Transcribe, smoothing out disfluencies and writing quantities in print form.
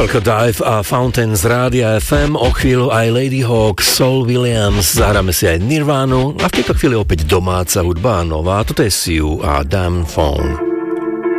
Kapelka Dive a Fountain z Rádia FM, o chvíľu aj Lady Hawk, Saul Williams, zahráme si aj Nirvánu a v tejto chvíli opäť domáca hudba nová, toto je Siu a Damn Phone.